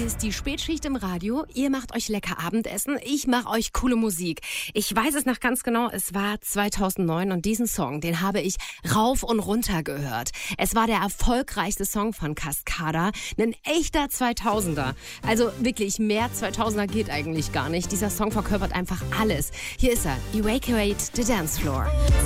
ist die Spätschicht im Radio. Ihr macht euch lecker Abendessen. Ich mache euch coole Musik. Ich weiß es noch ganz genau. Es war 2009 und diesen Song, den habe ich rauf und runter gehört. Es war der erfolgreichste Song von Cascada. Ein echter 2000er. Also wirklich, mehr 2000er geht eigentlich gar nicht. Dieser Song verkörpert einfach alles. Hier ist er. Evacuate the Dance Floor.